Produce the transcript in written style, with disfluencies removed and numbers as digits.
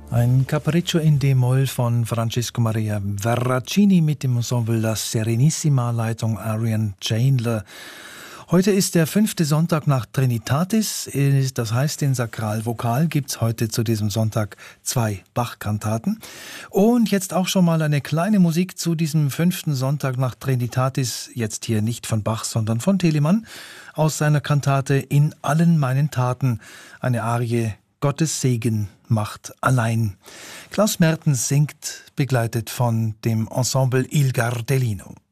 Ein Capriccio in D-Moll von Francisco Maria Verracini mit dem Ensemble La Serenissima, Leitung Arian Chandler. Heute ist der 5. Sonntag nach Trinitatis, das heißt, den Sakralvokal gibt's heute zu diesem Sonntag 2 Bach-Kantaten. Und jetzt auch schon mal eine kleine Musik zu diesem 5. Sonntag nach Trinitatis, jetzt hier nicht von Bach, sondern von Telemann, aus seiner Kantate In allen meinen Taten, eine Arie Gottes Segen macht allein. Klaus Mertens singt, begleitet von dem Ensemble Il Gardellino.